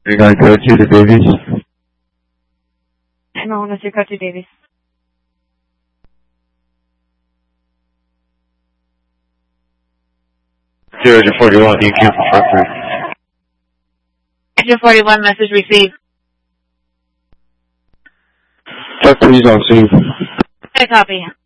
You're going to go to the Davies? No, no se go to Davies. 041, you cancel front group. 41, message received. Check please on scene. I copy.